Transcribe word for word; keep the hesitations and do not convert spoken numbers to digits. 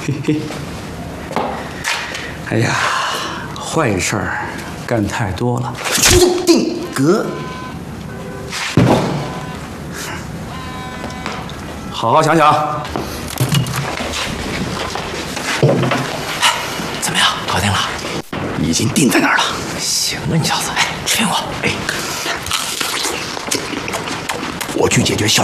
嘿嘿。哎呀，坏事儿干太多了。 出走定格。 好好想想。 怎么样？搞定了？ 已经定在那儿了。 行啊，你小子，哎，吃苹果。哎， 我去解决小。